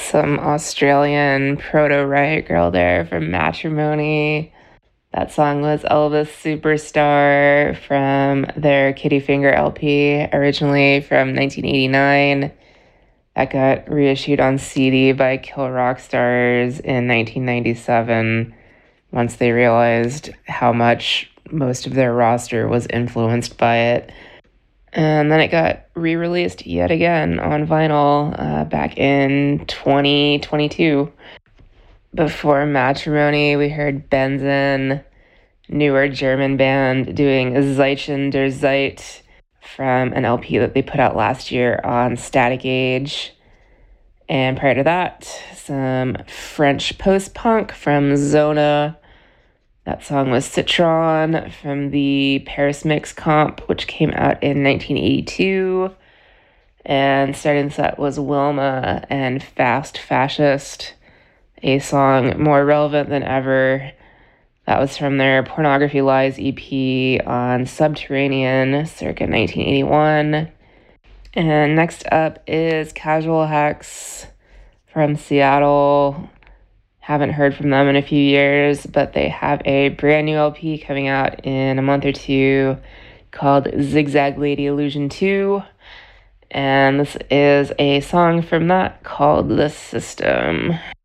Some Australian proto Riot Girl there from Matrimony. That song was Elvis Superstar from their Kitty Finger LP, originally from 1989. That got reissued on CD by Kill Rock Stars in 1997 once they realized how much most of their roster was influenced by it. And then it got re-released yet again on vinyl back in 2022. Before Matrimony, we heard Benzen, newer German band, doing Zeichen der Zeit from an LP that they put out last year on Static Age. And prior to that, some French post-punk from Zona. That song was Citron from the Paris Mix comp, which came out in 1982. And starting the set was Wilma and Fast Fascist, a song more relevant than ever. That was from their Pornography Lies EP on Subterranean, circa 1981. And next up is Casual Hex from Seattle. Haven't heard from them in a few years, but they have a brand new LP coming out in a month or two called Zigzag Lady Illusion 2. And this is a song from that called The System.